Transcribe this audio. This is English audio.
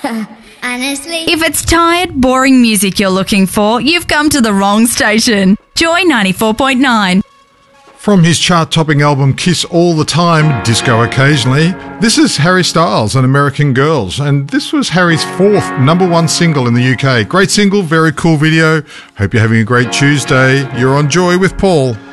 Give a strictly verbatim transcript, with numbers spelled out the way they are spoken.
Honestly. If it's tired, boring music you're looking for, you've come to the wrong station. Joy ninety-four point nine. From his chart-topping album Kiss All the Time, Disco Occasionally, this is Harry Styles and American Girls, and this was Harry's fourth number one single in the U K. Great single, very cool video. Hope you're having a great Tuesday. You're on Joy with Paul.